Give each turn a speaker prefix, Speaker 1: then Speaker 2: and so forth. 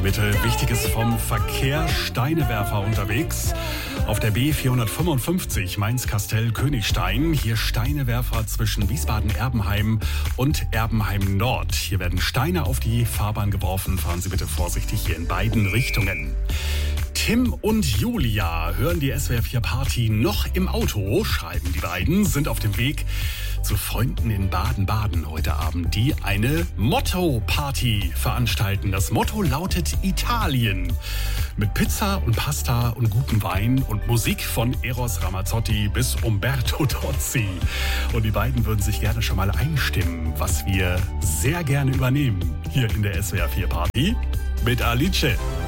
Speaker 1: Auto bitte. Wichtiges vom Verkehr, Steinewerfer unterwegs. Auf der B455 Mainz-Kastell-Königstein. Hier Steinewerfer zwischen Wiesbaden-Erbenheim und Erbenheim-Nord. Hier werden Steine auf die Fahrbahn geworfen. Fahren Sie bitte vorsichtig hier in beiden Richtungen. Tim und Julia hören die SWR 4 Party noch im Auto, schreiben die beiden, sind auf dem Weg zu Freunden in Baden-Baden heute Abend, die eine Motto-Party veranstalten. Das Motto lautet Italien. Mit Pizza und Pasta und gutem Wein und Musik von Eros Ramazzotti bis Umberto Tozzi. Und die beiden würden sich gerne schon mal einstimmen, was wir sehr gerne übernehmen hier in der SWR 4 Party mit Alice.